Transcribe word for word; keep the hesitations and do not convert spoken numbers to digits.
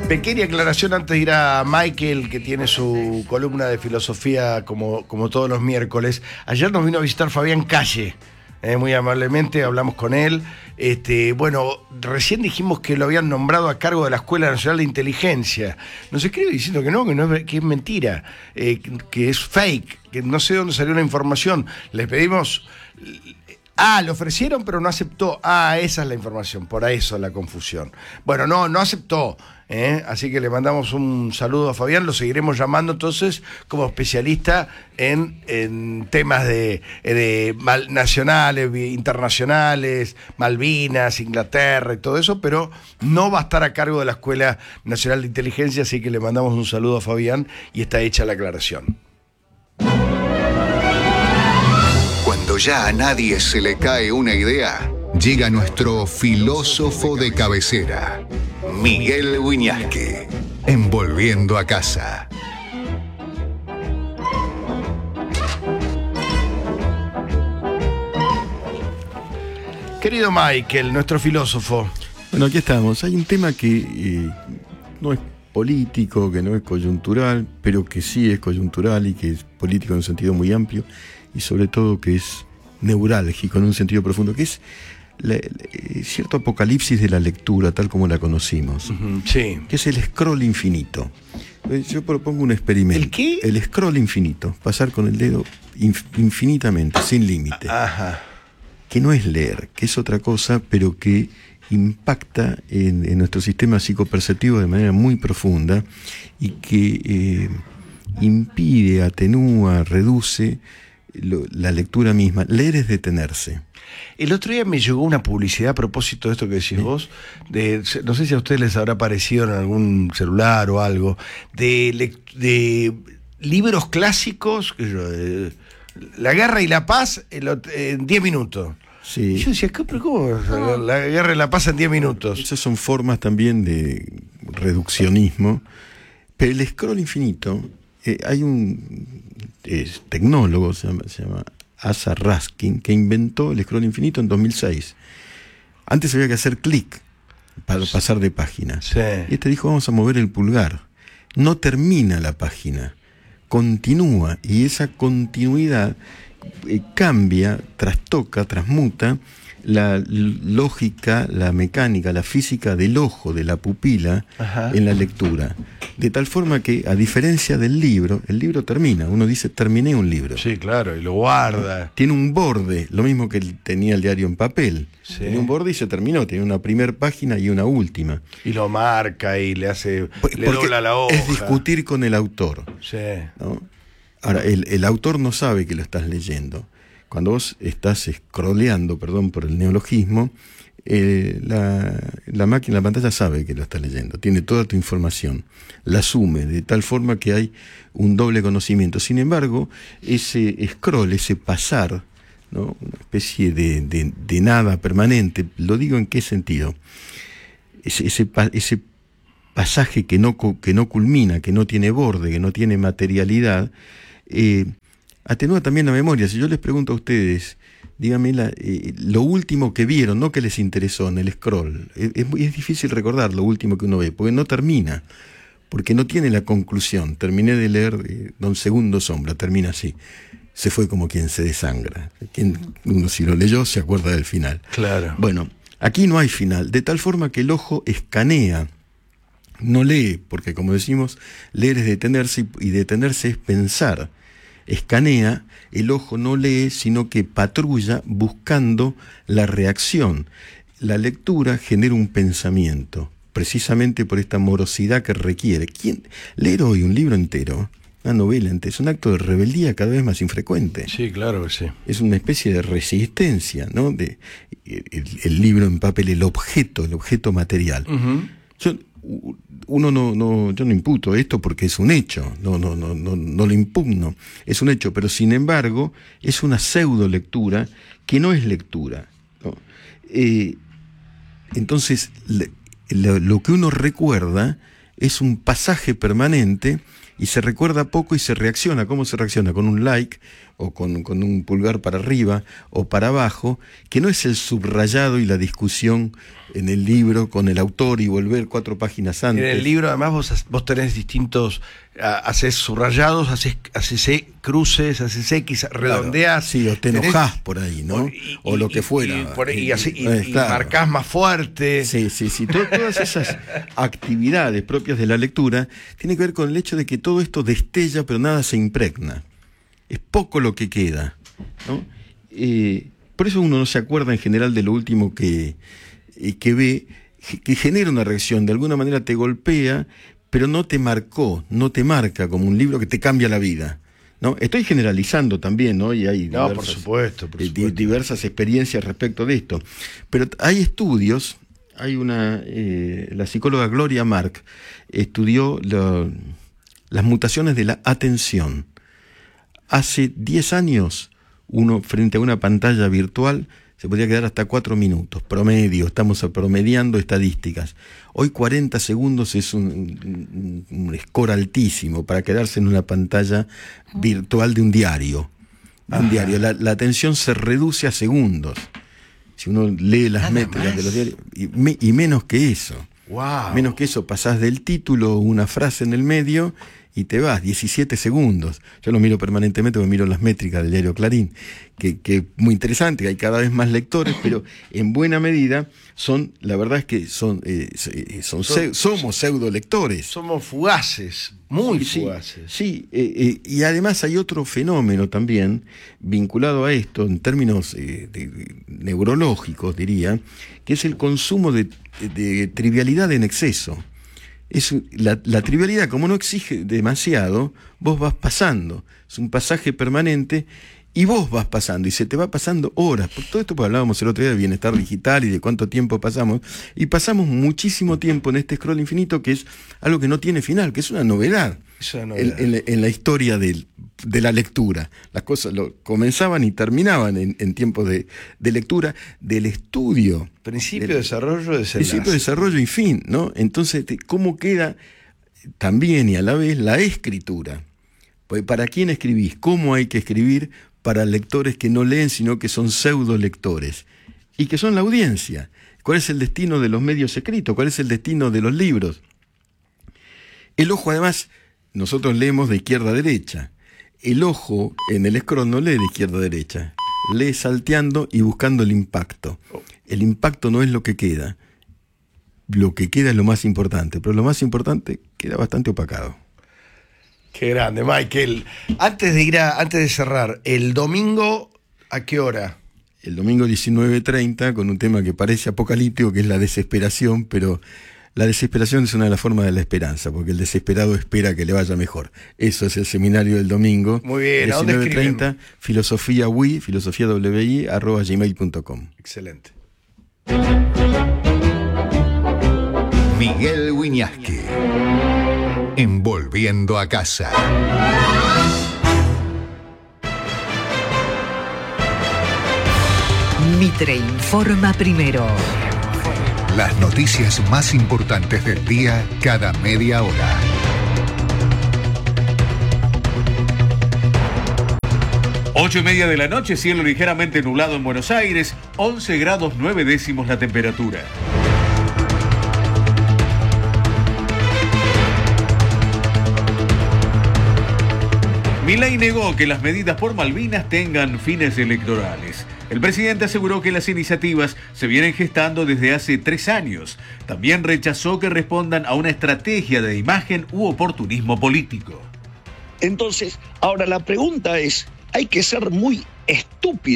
Pequeña aclaración antes de ir a Michael, que tiene su columna de filosofía como, como todos los miércoles. Ayer nos vino a visitar Fabián Calle, eh, muy amablemente, hablamos con él. Este, bueno, recién dijimos que lo habían nombrado a cargo de la Escuela Nacional de Inteligencia. Nos escribe diciendo que no, que, no es, que es mentira, eh, que es fake, que no sé dónde salió la información. Les pedimos... Ah, le ofrecieron pero no aceptó. Ah, esa es la información, por eso la confusión. Bueno, no, no aceptó, ¿eh? Así que le mandamos un saludo a Fabián, lo seguiremos llamando entonces como especialista en, en temas de, de mal, nacionales, internacionales, Malvinas, Inglaterra y todo eso, pero no va a estar a cargo de la Escuela Nacional de Inteligencia, así que le mandamos un saludo a Fabián y está hecha la aclaración. Cuando ya a nadie se le cae una idea, llega nuestro filósofo de cabecera, Miguel Wiñaski, envolviendo a casa. Querido Michael, nuestro filósofo. Bueno, aquí estamos. Hay un tema que eh, no es político, que no es coyuntural, pero que sí es coyuntural y que es político en un sentido muy amplio, y sobre todo que es neurálgico en un sentido profundo, que es la, la, cierto apocalipsis de la lectura tal como la conocimos. Uh-huh, sí. Que es el scroll infinito. Yo propongo un experimento. ¿El qué? El scroll infinito, pasar con el dedo inf- infinitamente, sin límite. Ajá. Que no es leer, que es otra cosa, pero que impacta en, en nuestro sistema psicoperceptivo de manera muy profunda y que eh, impide, atenúa, reduce Lo, la lectura misma. Leer es detenerse. El otro día me llegó una publicidad a propósito de esto que decís ¿Sí? vos, de, no sé si a ustedes les habrá aparecido en algún celular o algo, de, de libros clásicos, que yo, de, La Guerra y la Paz en diez minutos. Sí. Y yo decía, ¿cómo, cómo la, la Guerra y la Paz en diez minutos? Esas son formas también de reduccionismo, pero el scroll infinito, eh, hay un es tecnólogo, se llama, se llama Asa Raskin, que inventó el scroll infinito en dos mil seis. Antes había que hacer clic para pasar de página. Sí. Y este dijo, vamos a mover el pulgar. No termina la página, continúa, y esa continuidad eh, cambia, trastoca, transmuta la lógica, la mecánica, la física del ojo, de la pupila, Ajá. en la lectura. De tal forma que, a diferencia del libro, el libro termina. Uno dice, terminé un libro. Sí, claro, y lo guarda. Tiene un borde, lo mismo que tenía el diario en papel. Sí. Tiene un borde y se terminó. Tiene una primera página y una última. Y lo marca y le hace, Porque le dobla la hoja. Es discutir con el autor. Sí. ¿No? Ahora, el, el autor no sabe que lo estás leyendo. Cuando vos estás scrolleando, perdón por el neologismo, eh, la, la máquina, la pantalla sabe que lo estás leyendo, tiene toda tu información, la asume de tal forma que hay un doble conocimiento. Sin embargo, ese scroll, ese pasar, ¿no? Una especie de, de, de nada permanente, lo digo en qué sentido, ese, ese, ese pasaje que no, que no culmina, que no tiene borde, que no tiene materialidad, eh, atenúa también la memoria. Si yo les pregunto a ustedes, díganme la, eh, lo último que vieron, no que les interesó en el scroll, es, es, es difícil recordar lo último que uno ve, porque no termina, porque no tiene la conclusión. Terminé de leer eh, Don Segundo Sombra, termina así, se fue como quien se desangra. Quien, uno si lo leyó se acuerda del final. Claro. Bueno, aquí no hay final, de tal forma que el ojo escanea, no lee, porque como decimos, leer es detenerse, y, y detenerse es pensar. Escanea, el ojo no lee, sino que patrulla buscando la reacción. La lectura genera un pensamiento, precisamente por esta morosidad que requiere. ¿Quién? Leer hoy un libro entero, una novela entera, es un acto de rebeldía cada vez más infrecuente. Sí, claro que sí. Es una especie de resistencia, ¿no? De, el, el libro en papel, el objeto, el objeto material. Uh-huh. Yo, uno no, no, yo no imputo esto porque es un hecho, no, no, no, no, no lo impugno, es un hecho, pero sin embargo es una pseudo lectura que no es lectura, ¿no? Eh, entonces le, lo, lo que uno recuerda es un pasaje permanente y se recuerda poco y se reacciona. ¿Cómo se reacciona? Con un like o con, con un pulgar para arriba o para abajo, que no es el subrayado y la discusión en el libro con el autor y volver cuatro páginas antes. En el libro además vos, vos tenés distintos, uh, haces subrayados, haces, haces cruces, haces X, redondeás. Claro, sí, o te tenés, enojás por ahí, ¿no? Y, o lo y, que fuera. Y, por, y, así, y, eh, y claro. marcás más fuerte. Sí, sí, sí. Todo, todas esas actividades propias de la lectura tienen que ver con el hecho de que todo esto destella, pero nada se impregna. Es poco lo que queda, ¿no? Eh, por eso uno no se acuerda en general de lo último que... que ve, que genera una reacción, de alguna manera te golpea, pero no te marcó, no te marca como un libro que te cambia la vida, ¿no? Estoy generalizando también, ¿no? Y hay no, diversas, por supuesto, por supuesto. Eh, diversas experiencias respecto de esto. Pero hay estudios, hay una, eh, la psicóloga Gloria Mark estudió lo, las mutaciones de la atención. Hace diez años, uno frente a una pantalla virtual se podía quedar hasta cuatro minutos, promedio, estamos promediando estadísticas. Hoy cuarenta segundos es un, un, un score altísimo para quedarse en una pantalla virtual de un diario. De un diario. La, la atención se reduce a segundos. Si uno lee las Nada métricas más. de los diarios, y, me, y menos que eso. Wow. Menos que eso, pasás del título, una frase en el medio, y te vas, diecisiete segundos. Yo lo miro permanentemente, porque miro las métricas del diario Clarín, que es muy interesante, hay cada vez más lectores, pero en buena medida son, la verdad es que son, eh, son, son somos pseudo lectores. Somos fugaces, muy sí, fugaces. Sí, sí eh, eh, y además hay otro fenómeno también vinculado a esto, en términos eh, de, de, neurológicos, diría, que es el consumo de, de trivialidad en exceso. Es la, la trivialidad, como no exige demasiado, vos vas pasando. Es un pasaje permanente y vos vas pasando, y se te va pasando horas. Por todo esto, pues hablábamos el otro día de bienestar digital y de cuánto tiempo pasamos, y pasamos muchísimo tiempo en este scroll infinito, que es algo que no tiene final, que es una novedad, es una novedad. En, en, en la historia del, de la lectura. Las cosas lo, comenzaban y terminaban en, en tiempos de, de lectura, del estudio. Principio, del, desarrollo, desenlace. Principio, desarrollo y fin, ¿no? Entonces, ¿cómo queda también y a la vez la escritura? Pues, ¿para quién escribís? ¿Cómo hay que escribir para lectores que no leen, sino que son pseudo lectores? Y que son la audiencia. ¿Cuál es el destino de los medios escritos? ¿Cuál es el destino de los libros? El ojo, además, nosotros leemos de izquierda a derecha. El ojo en el scroll no lee de izquierda a derecha. Lee salteando y buscando el impacto. El impacto no es lo que queda. Lo que queda es lo más importante, pero lo más importante queda bastante opacado. Qué grande, Michael. Antes de ir a, antes de cerrar, el domingo, ¿a qué hora? El domingo diecinueve treinta, con un tema que parece apocalíptico, que es la desesperación, pero la desesperación es una de las formas de la esperanza, porque el desesperado espera que le vaya mejor. Eso es el seminario del domingo. Muy bien, ¿a dónde diecinueve treinta, filosofía wi, filosofía wi, arroba gmail punto com. Excelente. Miguel Wiñaski, envolviendo a casa. Mitre informa primero. Las noticias más importantes del día cada media hora. Ocho y media de la noche, cielo ligeramente nublado en Buenos Aires, once grados nueve décimos la temperatura. Milei negó que las medidas por Malvinas tengan fines electorales. El presidente aseguró que las iniciativas se vienen gestando desde hace tres años. También rechazó que respondan a una estrategia de imagen u oportunismo político. Entonces, ahora la pregunta es, hay que ser muy estúpido